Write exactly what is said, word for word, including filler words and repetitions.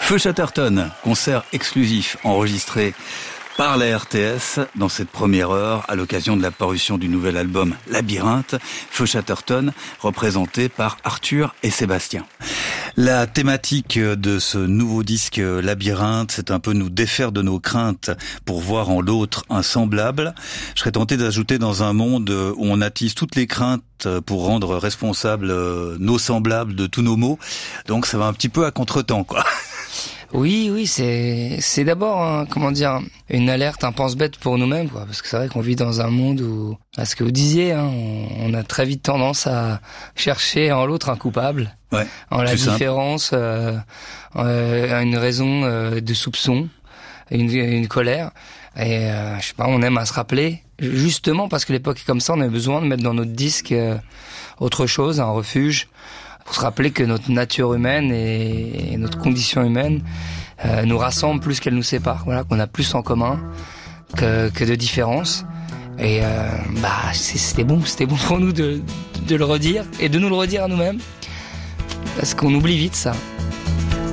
Feu Chatterton, concert exclusif enregistré par la R T S dans cette première heure à l'occasion de la parution du nouvel album Labyrinthe. Feu Chatterton représenté par Arthur et Sébastien. La thématique de ce nouveau disque Labyrinthe, c'est un peu nous défaire de nos craintes pour voir en l'autre un semblable. Je serais tenté d'ajouter dans un monde où on attise toutes les craintes pour rendre responsables nos semblables de tous nos maux. Donc ça va un petit peu à contretemps, quoi. Oui, oui, c'est c'est d'abord hein, comment dire une alerte, un pense-bête pour nous-mêmes, quoi, parce que c'est vrai qu'on vit dans un monde où, à ce que vous disiez, hein, on, on a très vite tendance à chercher en l'autre un coupable, ouais, en la différence, euh, euh, une raison euh, de soupçon, une, une colère, et euh, je sais pas, on aime à se rappeler, justement parce que l'époque est comme ça, on a besoin de mettre dans notre disque euh, autre chose, un refuge. Pour se rappeler que notre nature humaine et notre condition humaine euh, nous rassemblent plus qu'elle nous sépare. Voilà, qu'on a plus en commun que, que de différences. Et euh, bah c'était bon, c'était bon pour nous de, de le redire et de nous le redire à nous-mêmes, parce qu'on oublie vite ça.